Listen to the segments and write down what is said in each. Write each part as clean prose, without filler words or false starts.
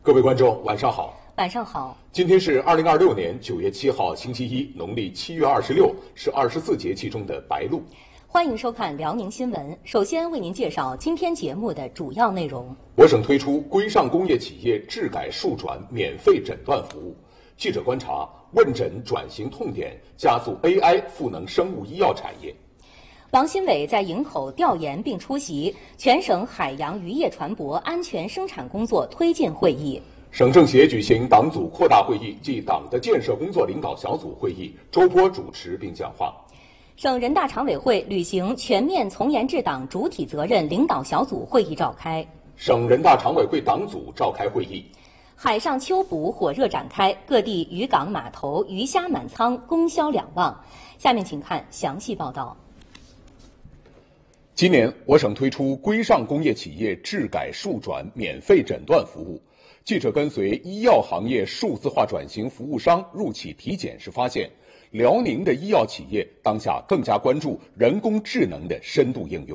各位观众，晚上好。 晚上好。 今天是2026年9月7号，星期一，农历7月26，是24节气中的白露。 欢迎收看辽宁新闻。首先为您介绍今天节目的主要内容。 我省推出规上工业企业治改数转免费诊断服务。记者观察，问诊转型痛点，加速 AI 赋能生物医药产业。 王新伟在营口调研并出席全省海洋渔业船舶安全生产工作推进会议。 省政协举行党组扩大会议暨党的建设工作领导小组会议，周波主持并讲话。 省人大常委会履行全面从严治党主体责任领导小组会议召开。 省人大常委会党组召开会议。 海上秋捕火热展开，各地渔港码头鱼虾满仓，供销两旺。下面请看详细报道。 今年，我省推出规上工业企业治改数转免费诊断服务。记者跟随医药行业数字化转型服务商入企体检时发现，辽宁的医药企业当下更加关注人工智能的深度应用。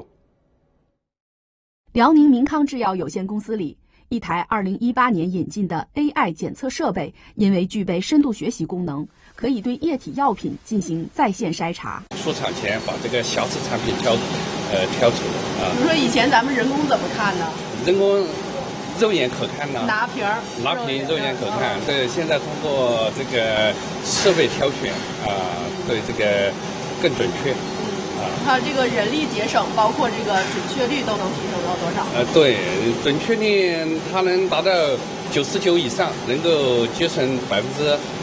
辽宁民康制药有限公司里，一台2018年引进的 AI 检测设备，因为具备深度学习功能，可以对液体药品进行在线筛查。 出厂前把这个瑕疵产品挑除啊。 比如说以前咱们人工怎么看呢？ 人工肉眼可看呢， 拿瓶肉眼可看。对，现在通过这个设备挑选对这个更准确。 它这个人力节省，包括这个准确率都能提升到多少？ 对，准确率它能达到99%以上，能够节省